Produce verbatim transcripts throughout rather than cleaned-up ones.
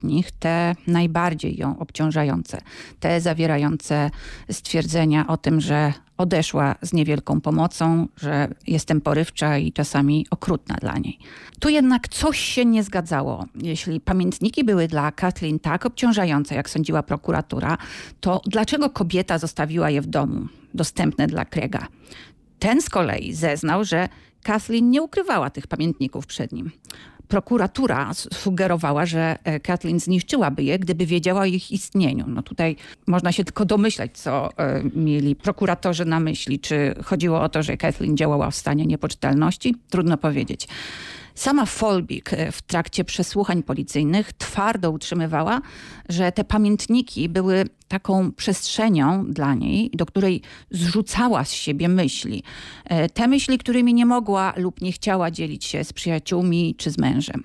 nich te najbardziej ją obciążające. Te zawierające stwierdzenia o tym, że odeszła z niewielką pomocą, że jestem porywcza i czasami okrutna dla niej. Tu jednak coś się nie zgadzało. Jeśli pamiętniki były dla Kathleen tak obciążające, jak sądziła prokuratura, to dlaczego kobieta zostawiła je w domu, dostępne dla Craiga? Ten z kolei zeznał, że Kathleen nie ukrywała tych pamiętników przed nim. Prokuratura sugerowała, że Kathleen zniszczyłaby je, gdyby wiedziała o ich istnieniu. No tutaj można się tylko domyślać, co mieli prokuratorzy na myśli. Czy chodziło o to, że Kathleen działała w stanie niepoczytalności? Trudno powiedzieć. Sama Folbig w trakcie przesłuchań policyjnych twardo utrzymywała, że te pamiętniki były taką przestrzenią dla niej, do której zrzucała z siebie myśli. Te myśli, którymi nie mogła lub nie chciała dzielić się z przyjaciółmi czy z mężem.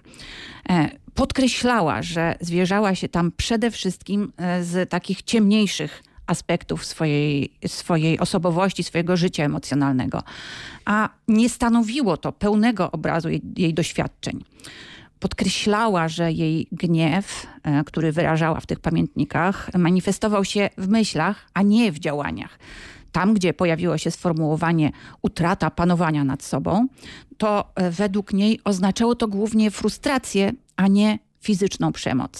Podkreślała, że zwierzała się tam przede wszystkim z takich ciemniejszych aspektów swojej, swojej osobowości, swojego życia emocjonalnego. A nie stanowiło to pełnego obrazu jej, jej doświadczeń. Podkreślała, że jej gniew, który wyrażała w tych pamiętnikach, manifestował się w myślach, a nie w działaniach. Tam, gdzie pojawiło się sformułowanie utrata panowania nad sobą, to według niej oznaczało to głównie frustrację, a nie fizyczną przemoc.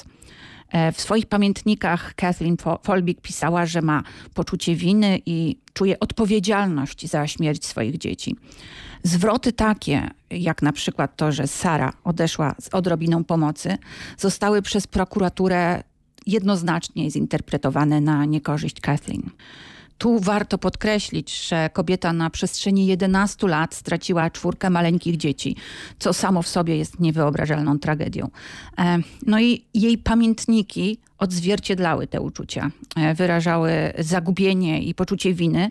W swoich pamiętnikach Kathleen Folbig pisała, że ma poczucie winy i czuje odpowiedzialność za śmierć swoich dzieci. Zwroty takie, jak na przykład to, że Sara odeszła z odrobiną pomocy, zostały przez prokuraturę jednoznacznie zinterpretowane na niekorzyść Kathleen. Tu warto podkreślić, że kobieta na przestrzeni jedenastu lat straciła czwórkę maleńkich dzieci, co samo w sobie jest niewyobrażalną tragedią. No i jej pamiętniki odzwierciedlały te uczucia. Wyrażały zagubienie i poczucie winy,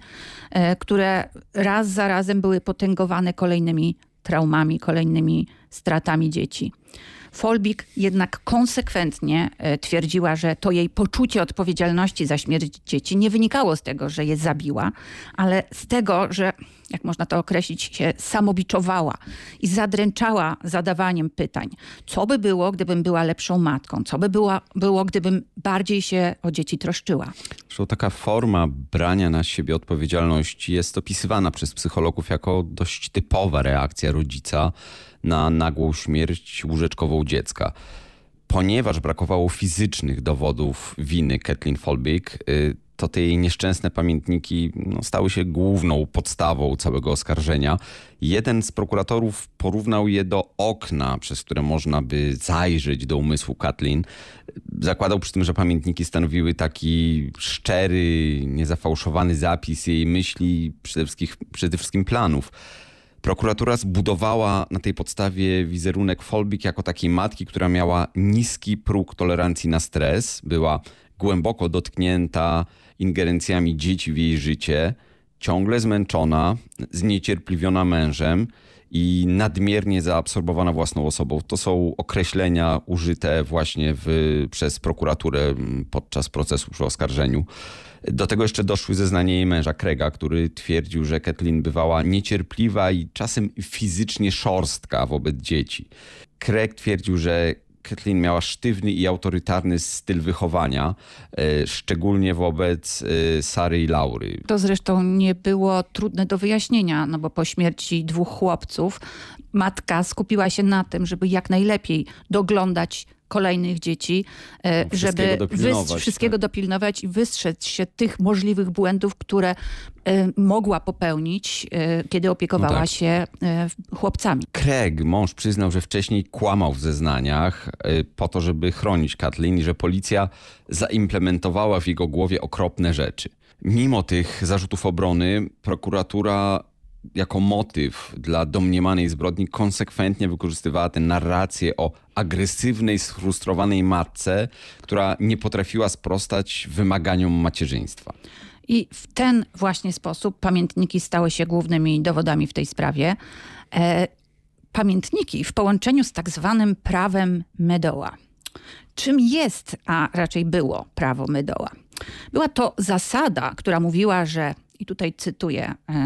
które raz za razem były potęgowane kolejnymi traumami, kolejnymi stratami dzieci. Folbig jednak konsekwentnie twierdziła, że to jej poczucie odpowiedzialności za śmierć dzieci nie wynikało z tego, że je zabiła, ale z tego, że, jak można to określić, się samobiczowała i zadręczała zadawaniem pytań. Co by było, gdybym była lepszą matką? Co by było, było gdybym bardziej się o dzieci troszczyła? Zresztą taka forma brania na siebie odpowiedzialności jest opisywana przez psychologów jako dość typowa reakcja rodzica na nagłą śmierć łóżeczkową dziecka. Ponieważ brakowało fizycznych dowodów winy Kathleen Folbig, to te jej nieszczęsne pamiętniki no, stały się główną podstawą całego oskarżenia. Jeden z prokuratorów porównał je do okna, przez które można by zajrzeć do umysłu Kathleen. Zakładał przy tym, że pamiętniki stanowiły taki szczery, niezafałszowany zapis jej myśli, przede wszystkim, przede wszystkim planów. Prokuratura zbudowała na tej podstawie wizerunek Folbig jako takiej matki, która miała niski próg tolerancji na stres, była głęboko dotknięta ingerencjami dzieci w jej życie, ciągle zmęczona, zniecierpliwiona mężem i nadmiernie zaabsorbowana własną osobą. To są określenia użyte właśnie w, przez prokuraturę podczas procesu przy oskarżeniu. Do tego jeszcze doszły zeznania jej męża Craiga, który twierdził, że Kathleen bywała niecierpliwa i czasem fizycznie szorstka wobec dzieci. Craig twierdził, że Kathleen miała sztywny i autorytarny styl wychowania, szczególnie wobec Sary i Laury. To zresztą nie było trudne do wyjaśnienia, no bo po śmierci dwóch chłopców matka skupiła się na tym, żeby jak najlepiej doglądać kolejnych dzieci, żeby dopilnować, wys- wszystkiego tak. dopilnować i wystrzec się tych możliwych błędów, które y, mogła popełnić, y, kiedy opiekowała no tak. się y, chłopcami. Craig, mąż, przyznał, że wcześniej kłamał w zeznaniach y, po to, żeby chronić Kathleen i że policja zaimplementowała w jego głowie okropne rzeczy. Mimo tych zarzutów obrony prokuratura jako motyw dla domniemanej zbrodni konsekwentnie wykorzystywała tę narrację o agresywnej, sfrustrowanej matce, która nie potrafiła sprostać wymaganiom macierzyństwa. I w ten właśnie sposób pamiętniki stały się głównymi dowodami w tej sprawie. E, pamiętniki w połączeniu z tak zwanym prawem Meadowa. Czym jest, a raczej było prawo Meadowa? Była to zasada, która mówiła, że, i tutaj cytuję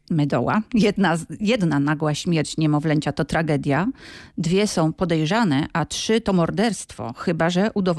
Medoła. Jedna, jedna nagła śmierć niemowlęcia to tragedia, dwie są podejrzane, a trzy to morderstwo, chyba że udowodniono